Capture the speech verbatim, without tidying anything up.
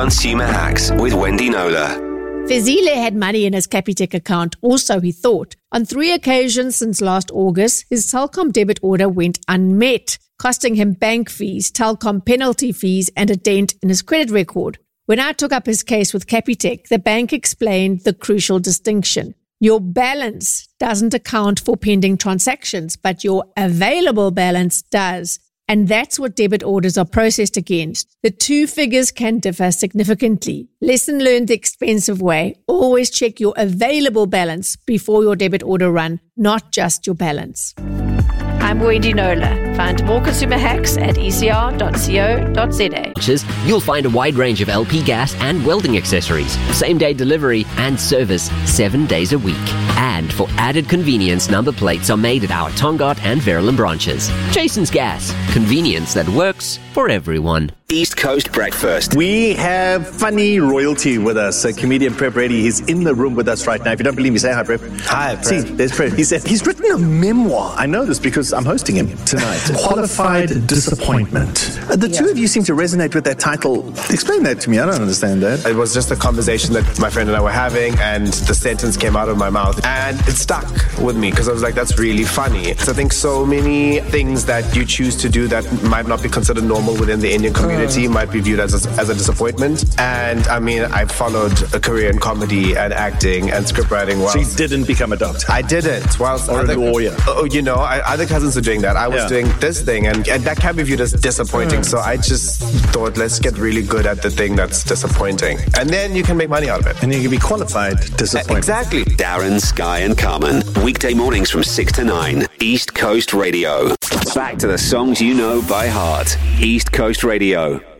Consumer Hacks with Wendy Knowler. Fezile had money in his Capitec account, or so he thought. On three occasions since last August, his Telkom debit order went unmet, costing him bank fees, Telkom penalty fees, and a dent in his credit record. When I took up his case with Capitec, the bank explained the crucial distinction. Your balance doesn't account for pending transactions, but your available balance does. And that's what debit orders are processed against. The two figures can differ significantly. Lesson learned the expensive way. Always check your available balance before your debit order run, not just your balance. I'm Wendy Knowler. Find more consumer hacks at e c r dot co dot z a. You'll find a wide range of L P gas and welding accessories, same-day delivery and service seven days a week. And for added convenience, number plates are made at our Tongaat and Verulam branches. Jason's Gas, convenience that works for everyone. East Coast Breakfast. We have funny royalty with us. Uh, comedian Prep Reddy. He's in the room with us right now. If you don't believe me, say hi, Prep. Hi, Prep. See, there's Prep. He said he's written a memoir. I know this because I'm hosting him tonight. Qualified Disappointment. Uh, the yeah. two of you seem to resonate with that title. Explain that to me. I don't understand that. It was just a conversation that my friend and I were having, and the sentence came out of my mouth, and it stuck with me because I was like, that's really funny. So I think so many things that you choose to do that might not be considered normal within the Indian community uh. might be viewed as a, as a disappointment. And I mean, I followed a career in comedy and acting and scriptwriting. Whilst so you didn't become a doctor? I didn't. Whilst or other, a lawyer? Oh, you know, I, other cousins were doing that. I was yeah. doing this thing, and, and that can be viewed as disappointing. Uh. So I just thought, let's get really good at the thing that's disappointing, and then you can make money out of it. And you can be qualified disappointment. Exactly. Darren, Sky and Carmen. Weekday mornings from six to nine. East Coast Radio. Back to the songs you know by heart. East Coast Radio.